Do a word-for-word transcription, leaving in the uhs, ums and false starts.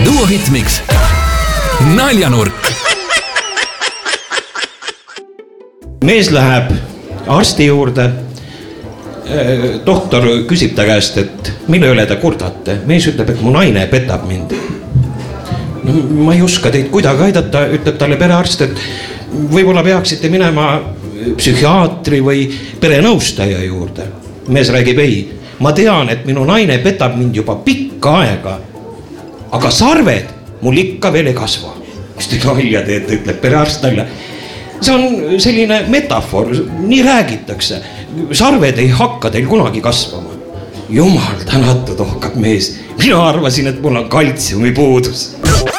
Duo Hitmix naljanurk. Mees läheb arsti juurde. Doktor küsib ta käest, et mille üle ta kurdate. Mees ütleb, et mu naine petab mind. No, ma ei oska teid kuidagi aidata, ütleb talle perearst, et võib-olla peaksite minema psühhiaatri või perenõustaja juurde. Mees räägib, ei, ma tean, et minu naine petab mind juba pikka aega, aga sarved mul ikka veel ei kasva. Mis te nalja teete, ütleb perearst nalja. See on selline metafoor, nii räägitakse. Sarved ei hakka teil kunagi kasvama. Jumal tänatud, ohkab mees. Mina arvasin, et mul on kaltsiumi puudus.